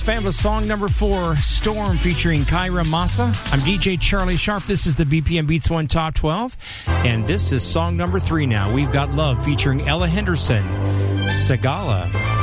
Fabulous song number 4, Storm, featuring Kyra Massa. I'm DJ Charlie Sharp. This is the BPM Beats 1 Top 12. And this is song number 3 now. We've got Love, featuring Ella Henderson, Sagala.